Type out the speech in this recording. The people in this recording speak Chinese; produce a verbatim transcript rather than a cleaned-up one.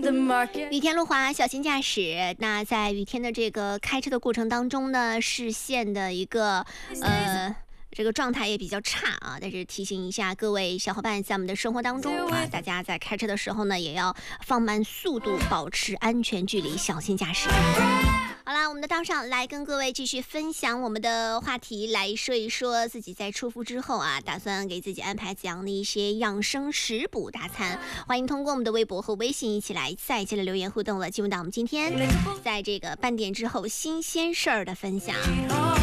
雨天路滑，小心驾驶。那在雨天的这个开车的过程当中呢，视线的一个呃。这个状态也比较差啊，但是提醒一下各位小伙伴，在我们的生活当中啊，大家在开车的时候呢，也要放慢速度，保持安全距离，小心驾驶。好啦，我们的道上来跟各位继续分享我们的话题，来说一说自己在出伏之后啊，打算给自己安排怎样的一些养生食补大餐。欢迎通过我们的微博和微信一起来再接着留言互动了。进入到我们今天在这个半点之后新鲜事儿的分享。